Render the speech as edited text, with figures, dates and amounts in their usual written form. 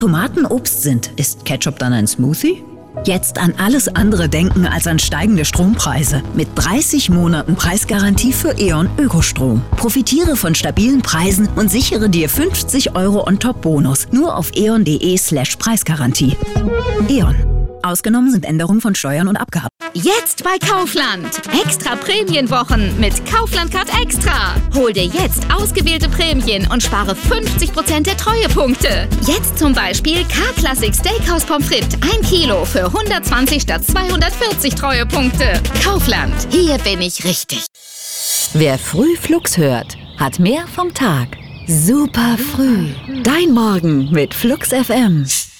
Tomaten Obst sind, ist Ketchup dann ein Smoothie? Jetzt an alles andere denken als an steigende Strompreise. Mit 30 Monaten Preisgarantie für E.ON Ökostrom. Profitiere von stabilen Preisen und sichere dir 50 € On-Top-Bonus. Nur auf eon.de/Preisgarantie. E.ON. Ausgenommen sind Änderungen von Steuern und Abgaben. Jetzt bei Kaufland. Extra Prämienwochen mit Kaufland Card Extra. Hol dir jetzt ausgewählte Prämien und spare 50% der Treuepunkte. Jetzt zum Beispiel K-Classic Steakhouse Pommes frites 1 Kilo für 120 statt 240 Treuepunkte. Kaufland. Hier bin ich richtig. Wer früh Flux hört, hat mehr vom Tag. Super früh. Dein Morgen mit Flux FM.